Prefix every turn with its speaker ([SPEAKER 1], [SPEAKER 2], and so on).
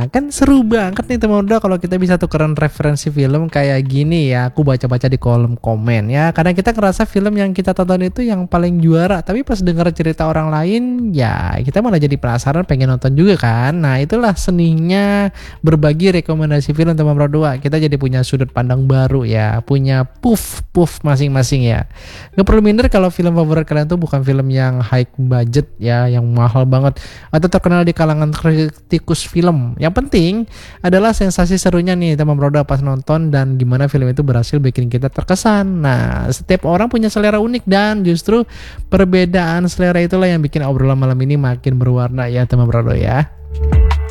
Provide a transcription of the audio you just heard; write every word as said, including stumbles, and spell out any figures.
[SPEAKER 1] kan seru banget nih teman muda kalau kita bisa tukeran referensi film kayak gini ya. Aku baca-baca di kolom komen ya. Kadang kita ngerasa film yang kita tonton itu yang paling juara, tapi pas dengar cerita orang lain ya kita malah jadi penasaran pengen nonton juga kan. Nah itulah seninya berbagi rekomendasi film teman berdua. Kita jadi punya sudut pandang baru ya, punya puff puff masing-masing ya. Gak perlu minder kalau film favorit kalian tuh bukan film yang high budget ya, yang mahal banget atau terkenal di kalangan kritikus film. Yang penting adalah sensasi serunya nih teman berdua pas nonton dan gimana film itu berhasil bikin kita terkesan. Nah, setiap orang punya selera unik dan justru perbedaan selera itulah yang bikin obrolan malam ini makin berwarna ya teman berdua ya.